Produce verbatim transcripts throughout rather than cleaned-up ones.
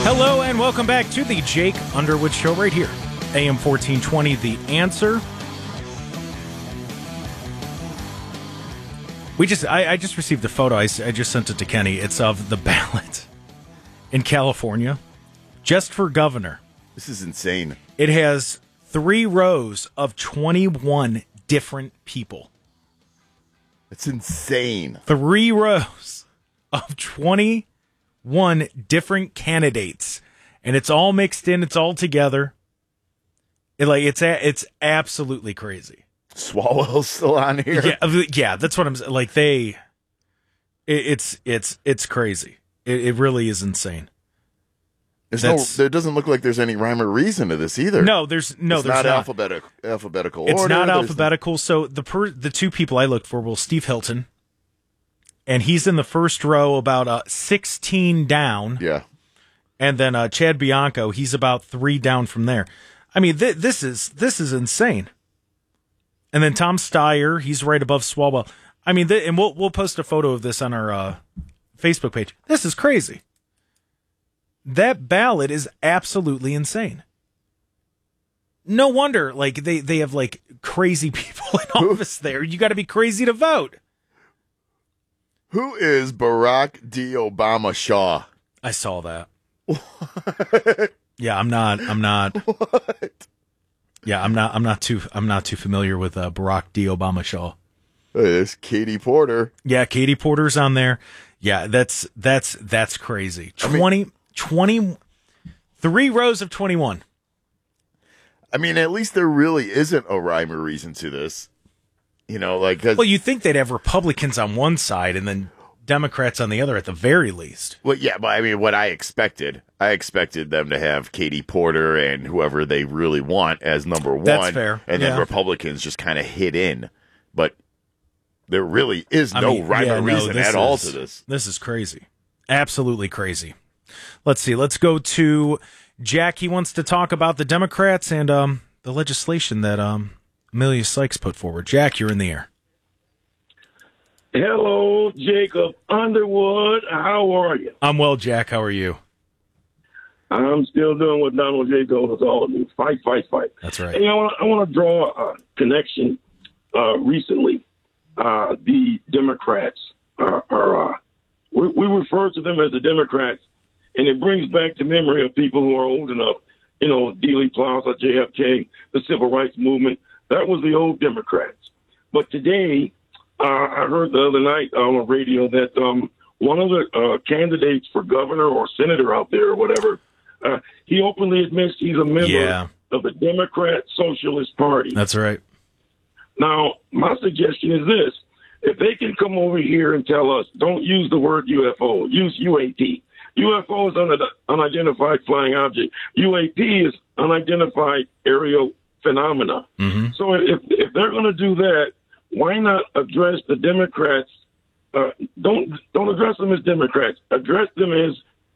Hello and welcome back to the Jake Underwood Show right here. A M fourteen twenty, The Answer. We just, I, I just received a photo. I, I just sent it to Kenny. It's of the ballot in California, just for governor. This is insane. It has three rows of twenty-one different people. It's insane. Three rows of twenty-one different candidates, and it's all mixed in. It's all together. It, like it's a, it's absolutely crazy. Swalwell's still on here. Yeah, yeah, that's what I'm saying. Like they, it, it's it's it's crazy. It, it really is insane. There's no, there doesn't look like there's any rhyme or reason to this either. No, there's no. It's there's not, not alphabetical. Alphabetical. It's order. not There's alphabetical. So the per, the two people I looked for were Steve Hilton, and he's in the first row, about uh, sixteen down. Yeah, and then uh, Chad Bianco, he's about three down from there. I mean, th- this is this is insane. And then Tom Steyer, he's right above Swalwell. I mean, th- and we'll we'll post a photo of this on our uh, Facebook page. This is crazy. That ballot is absolutely insane. No wonder, like they, they have like crazy people in office there. You got to be crazy to vote. Who is Barack D. Obama Shaw? I saw that. What? Yeah, I'm not. I'm not. What? Yeah, I'm not. I'm not too. I'm not too familiar with uh, Barack D. Obama Shaw. There's Katie Porter. Yeah, Katie Porter's on there. Yeah, that's that's that's crazy. twenty, I mean, twenty, three rows of twenty-one. I mean, at least there really isn't a rhyme or reason to this. You know, like well, you think they'd have Republicans on one side and then Democrats on the other at the very least. Well, yeah, but I mean, what I expected, I expected them to have Katie Porter and whoever they really want as number one. That's fair. And yeah. then Republicans just kind of hit in. But there really is I no mean, rhyme yeah, or no, reason this at all is, to this. This is crazy. Absolutely crazy. Let's see. Let's go to Jack. He wants to talk about the Democrats and um, the legislation that um, Amelia Sykes put forward. Jack, you're in the air. Hello, Jacob Underwood. How are you? I'm well, Jack. How are you? I'm still doing what Donald J. told us all to do. Fight, fight, fight. That's right. And I want I want to draw a connection. Uh, recently, uh, the Democrats are, are uh, we, we refer to them as the Democrats, and it brings back the memory of people who are old enough. You know, Dealey Plaza, J F K, the Civil Rights Movement. That was the old Democrats. But today, Uh, I heard the other night on the radio that um, one of the uh, candidates for governor or senator out there or whatever, uh, he openly admits he's a member yeah. of the Democrat Socialist Party. That's right. Now, my suggestion is this. If they can come over here and tell us, don't use the word U F O, use U A P. U F O is un- unidentified flying object. U A P is unidentified aerial phenomena. Mm-hmm. So if, if they're going to do that, why not address the Democrats? Uh, don't don't address them as Democrats. Address them as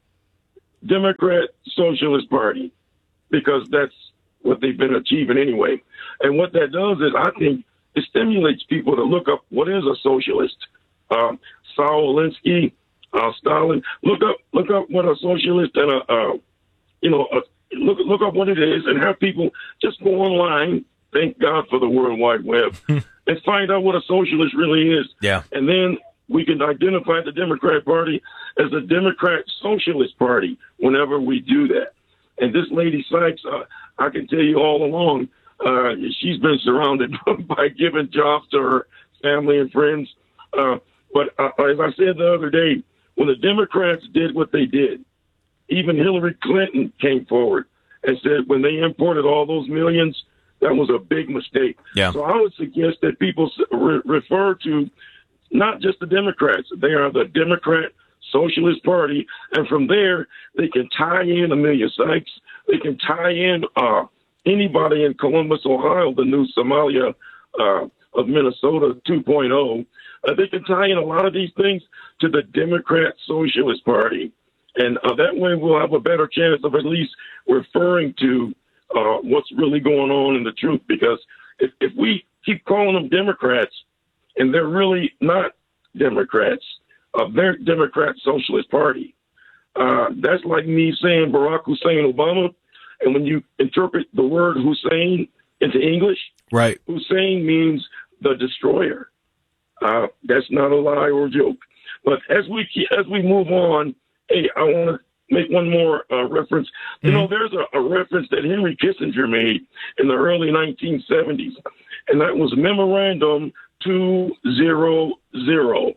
Democrat Socialist Party, because that's what they've been achieving anyway. And what that does is, I think, it stimulates people to look up what is a socialist. Um, Saul Alinsky, uh, Stalin. Look up look up what a socialist and a uh, you know a, look look up what it is, and have people just go online. Thank God for the World Wide Web. And find out what a socialist really is. Yeah. And then we can identify the Democrat Party as a Democrat Socialist Party whenever we do that. And this lady Sykes, uh, I can tell you all along, uh, she's been surrounded by giving jobs to her family and friends. Uh, but uh, as I said the other day, when the Democrats did what they did, even Hillary Clinton came forward and said when they imported all those millions, that was a big mistake. Yeah. So I would suggest that people re- refer to not just the Democrats. They are the Democrat Socialist Party. And from there, they can tie in Amelia Sykes. They can tie in uh, anybody in Columbus, Ohio, the new Somalia uh, of Minnesota two point oh. Uh, they can tie in a lot of these things to the Democrat Socialist Party. And uh, that way we'll have a better chance of at least referring to uh, what's really going on in the truth. Because if, if we keep calling them Democrats and they're really not Democrats, uh, they're Democrat Socialist Party, Uh, that's like me saying Barack Hussein Obama. And when you interpret the word Hussein into English, right, Hussein means the destroyer. Uh, that's not a lie or a joke. But as we keep, as we move on, hey, I want to make one more uh, reference. You mm-hmm. know, there's a, a reference that Henry Kissinger made in the early nineteen seventies, and that was Memorandum two hundred.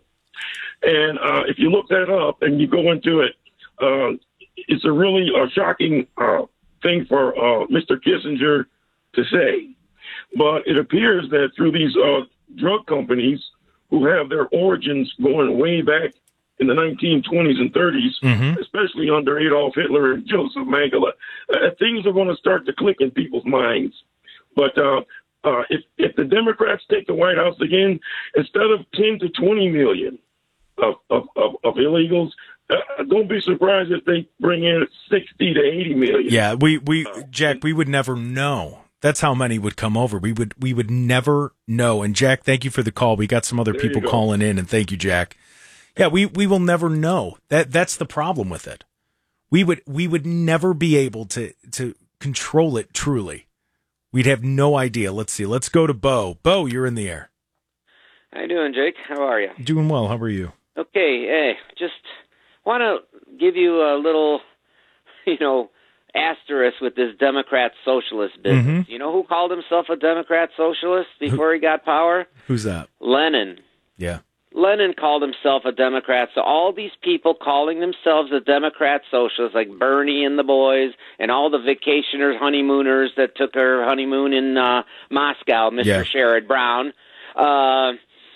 And uh, if you look that up and you go into it, uh, it's a really uh, shocking uh, thing for uh, Mister Kissinger to say. But it appears that through these uh, drug companies who have their origins going way back in the nineteen twenties and thirties, mm-hmm. especially under Adolf Hitler and Joseph Mengele, uh, things are going to start to click in people's minds. But uh, uh, if, if the Democrats take the White House again, instead of ten to twenty million of, of, of, of illegals, uh, don't be surprised if they bring in sixty to eighty million. Yeah, we, we Jack, we would never know. That's how many would come over. We would we would never know. And Jack, thank you for the call. We got some other there people calling in, and thank you, Jack. Yeah, we, we will never know. That that's the problem with it. We would we would never be able to to control it truly. We'd have no idea. Let's see. Let's go to Bo. Bo, you're in the air. How you doing, Jake? How are you? Doing well. How are you? Okay. Hey, just want to give you a little, you know, asterisk with this Democrat socialist business. Mm-hmm. You know who called himself a Democrat socialist before he got power? Who's that? Lenin. Yeah. Lenin called himself a Democrat, so all these people calling themselves a Democrat socialist, like Bernie and the boys, and all the vacationers, honeymooners that took their honeymoon in uh, Moscow, Mister Yeah. Sherrod Brown, uh,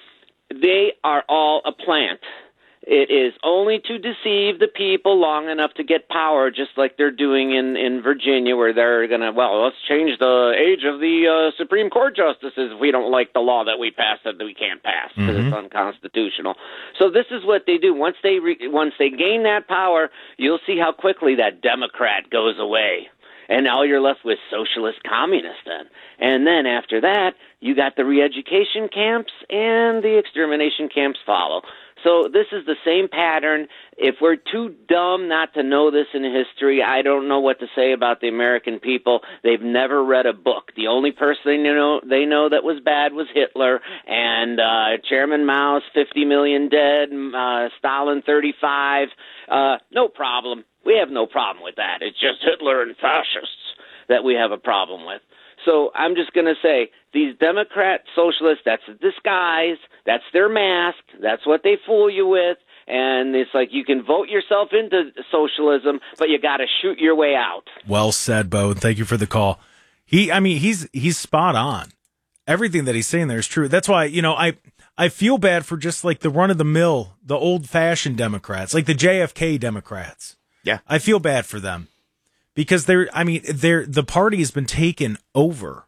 they are all a plant. It is only to deceive the people long enough to get power, just like they're doing in, in Virginia, where they're going to, well, let's change the age of the uh, Supreme Court justices if we don't like the law that we passed that we can't pass because mm-hmm. it's unconstitutional. So this is what they do. Once they re- once they gain that power, you'll see how quickly that Democrat goes away. And all you're left with socialist communists then. And then after that, you got the re-education camps and the extermination camps follow. So this is the same pattern. If we're too dumb not to know this in history, I don't know what to say about the American people. They've never read a book. The only person they know, they know that was bad was Hitler, and uh, Chairman Mao's fifty million dead, uh, Stalin thirty-five. Uh, no problem. We have no problem with that. It's just Hitler and fascists that we have a problem with. So I'm just going to say, these Democrat socialists, that's a disguise, that's their mask, that's what they fool you with, and it's like you can vote yourself into socialism, but you got to shoot your way out. Well said, Bo, and thank you for the call. He, I mean, he's he's spot on. Everything that he's saying there is true. That's why, you know, I I feel bad for just like the run-of-the-mill, the old-fashioned Democrats, like the J F K Democrats. Yeah. I feel bad for them. Because they're, I mean, they're, the party has been taken over.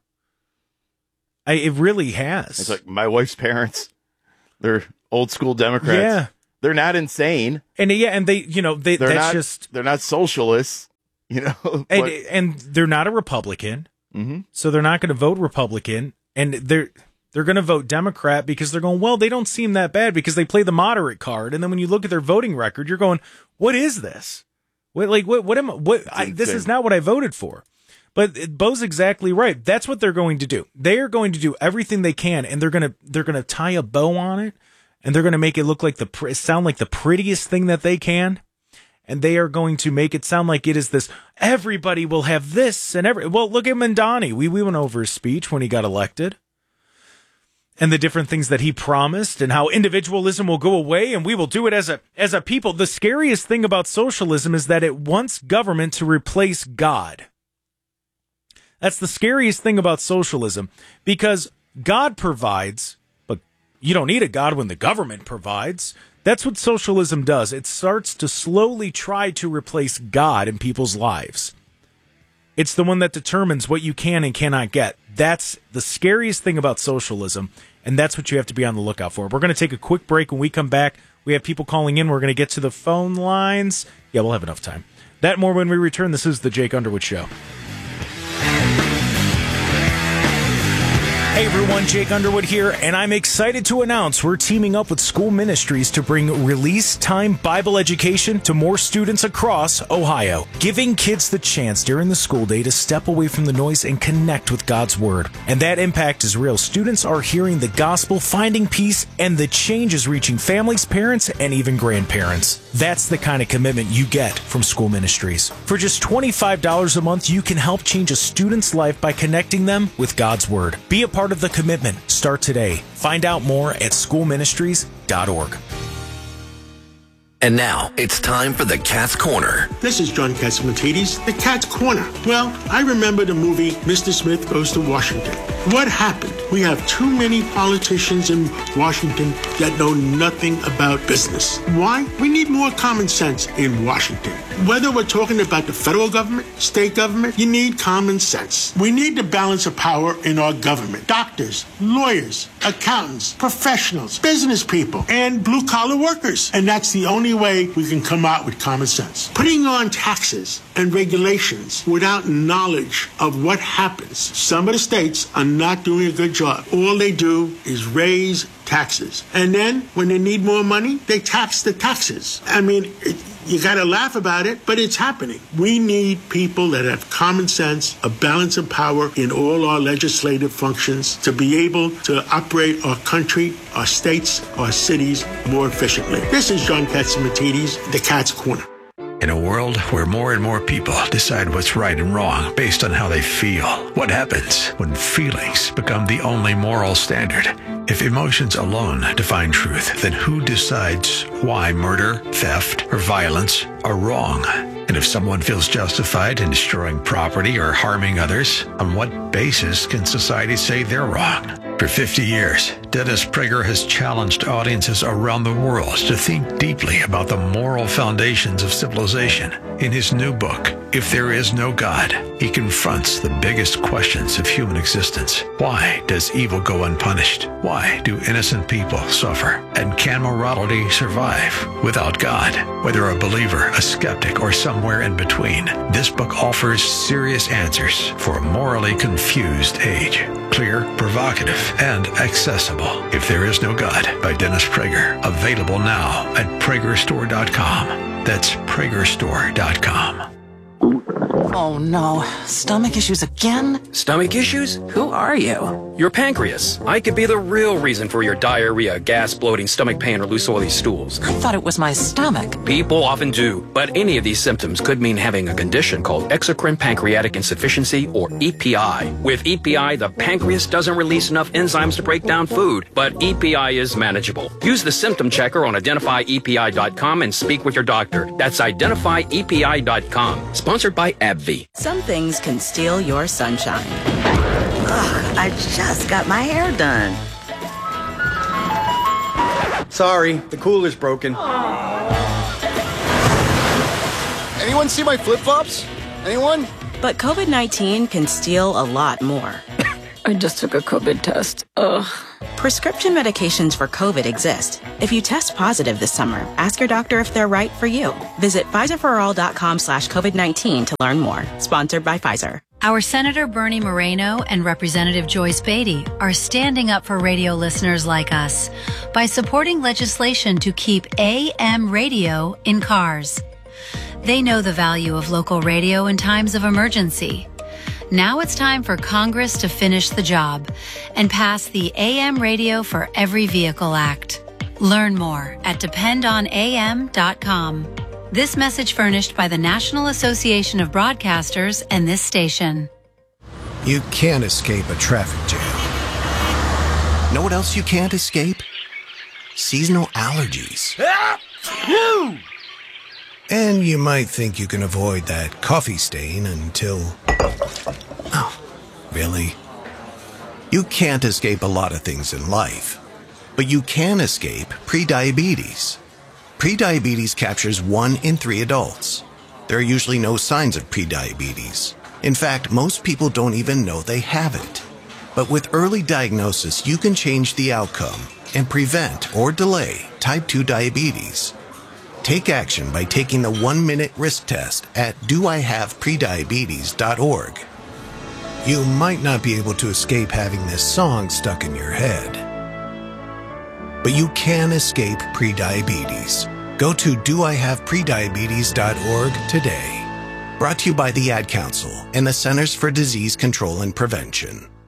I, it really has. It's like my wife's parents. They're old school Democrats. Yeah. They're not insane. And yeah, and they, you know, they, they're that's not, just. They're not socialists, you know. But, and, and they're not a Republican. Mm-hmm. So they're not going to vote Republican. And they're, they're going to vote Democrat because they're going, well, they don't seem that bad because they play the moderate card. And then when you look at their voting record, you're going, what is this? What, like what? What am? What? I, this is not what I voted for. But Bo's exactly right. That's what they're going to do. They are going to do everything they can, and they're gonna they're gonna tie a bow on it, and they're gonna make it look like the sound like the prettiest thing that they can, and they are going to make it sound like it is this. Everybody will have this, and every well, look at Mandani. We we went over his speech when he got elected. And the different things that he promised and how individualism will go away and we will do it as a as a people. The scariest thing about socialism is that it wants government to replace God. That's the scariest thing about socialism because God provides, but you don't need a God when the government provides. That's what socialism does. It starts to slowly try to replace God in people's lives. It's the one that determines what you can and cannot get. That's the scariest thing about socialism, and that's what you have to be on the lookout for. We're going to take a quick break. When we come back, we have people calling in. We're going to get to the phone lines. Yeah, we'll have enough time. That more when we return. This is the Jake Underwood Show. Hey everyone, Jake Underwood here, and I'm excited to announce we're teaming up with School Ministries to bring Release Time Bible education to more students across Ohio, giving kids the chance during the school day to step away from the noise and connect with God's Word. And that impact is real. Students are hearing the gospel, finding peace, and the change is reaching families, parents, and even grandparents. That's the kind of commitment you get from School Ministries. For just twenty-five dollars a month, you can help change a student's life by connecting them with God's Word. Be a part of the commitment. Start today. Find out more at school ministries dot org. And now, it's time for the Cat's Corner. This is John Catsimatidis, the Cat's Corner. Well, I remember the movie Mister Smith Goes to Washington. What happened? We have too many politicians in Washington that know nothing about business. Why? We need more common sense in Washington. Whether we're talking about the federal government, state government, you need common sense. We need the balance of power in our government. Doctors, lawyers, accountants, professionals, business people, and blue-collar workers. And that's the only way we can come out with common sense. Putting on taxes and regulations without knowledge of what happens. Some of the states are not doing a good job. All they do is raise taxes. And then when they need more money, they tax the taxes. I mean, it, you got to laugh about it, but it's happening. We need people that have common sense, a balance of power in all our legislative functions to be able to operate our country, our states, our cities more efficiently. This is John Catsimatidis, the Cat's Corner. In a world where more and more people decide what's right and wrong based on how they feel, what happens when feelings become the only moral standard? If emotions alone define truth, then who decides why murder, theft, or violence are wrong? And if someone feels justified in destroying property or harming others, on what basis can society say they're wrong? For fifty years, Dennis Prager has challenged audiences around the world to think deeply about the moral foundations of civilization. In his new book, If There Is No God, he confronts the biggest questions of human existence. Why does evil go unpunished? Why do innocent people suffer? And can morality survive without God? Whether a believer, a skeptic, or somewhere in between, this book offers serious answers for a morally confused age. Clear, provocative, and accessible. If There Is No God by Dennis Prager. Available now at Prager Store dot com. That's Prager Store dot com. Oh no, stomach issues again? Stomach issues? Who are you? Your pancreas. I could be the real reason for your diarrhea, gas, bloating, stomach pain, or loose oily stools. I thought it was my stomach. People often do, but any of these symptoms could mean having a condition called exocrine pancreatic insufficiency, or E P I. With E P I, the pancreas doesn't release enough enzymes to break down food, but E P I is manageable. Use the symptom checker on identify E P I dot com and speak with your doctor. That's identify E P I dot com. Sponsored by AbbVie. Some things can steal your sunshine. Ugh, I just got my hair done. Sorry, the cooler's broken. Anyone see my flip-flops? Anyone? But COVID nineteen can steal a lot more. I just took a COVID test. Ugh. Prescription medications for COVID exist. If you test positive this summer, ask your doctor if they're right for you. Visit Pfizer for all dot com slash COVID nineteen to learn more. Sponsored by Pfizer. Our Senator Bernie Moreno and Representative Joyce Beatty are standing up for radio listeners like us by supporting legislation to keep A M radio in cars. They know the value of local radio in times of emergency. Now it's time for Congress to finish the job and pass the A M Radio for Every Vehicle Act. Learn more at depend on A M dot com. This message furnished by the National Association of Broadcasters and this station. You can't escape a traffic jam. Know what else you can't escape? Seasonal allergies. And you might think you can avoid that coffee stain until... Oh, really? You can't escape a lot of things in life, but you can escape prediabetes. Prediabetes captures one in three adults. There are usually no signs of prediabetes. In fact, most people don't even know they have it. But with early diagnosis, you can change the outcome and prevent or delay type two diabetes. Take action by taking the one-minute risk test at do I have prediabetes dot org. you might not be able to escape having this song stuck in your head. But you can escape prediabetes. Go to do I have prediabetes dot org today. Brought to you by the Ad Council and the Centers for Disease Control and Prevention.